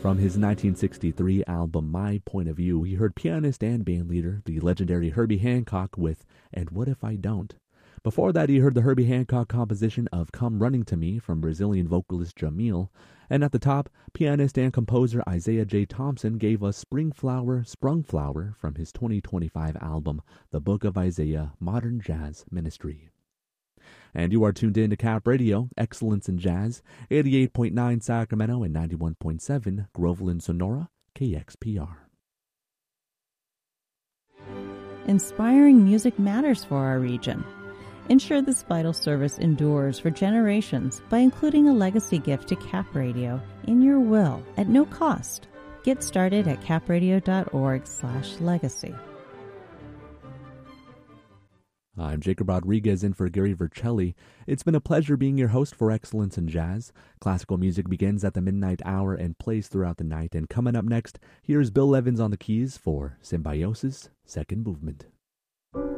From his 1963 album My Point of View, he heard pianist and bandleader, the legendary Herbie Hancock with And What If I Don't? Before that, he heard the Herbie Hancock composition of Come Running to Me from Brazilian vocalist Jamil. And at the top, pianist and composer Isaiah J. Thompson gave us Spring Flower, Sprung Flower from his 2025 album, The Book of Isaiah, Modern Jazz Ministry. And you are tuned in to Cap Radio, Excellence in Jazz, 88.9 Sacramento and 91.7 Groveland, Sonora, KXPR. Inspiring music matters for our region. Ensure this vital service endures for generations by including a legacy gift to Cap Radio in your will at no cost. Get started at capradio.org/legacy. I'm Jacob Rodriguez in for Gary Vercelli. It's been a pleasure being your host for Excellence in Jazz. Classical music begins at the midnight hour and plays throughout the night. And coming up next, here's Bill Evans on the keys for Symbiosis, Second Movement.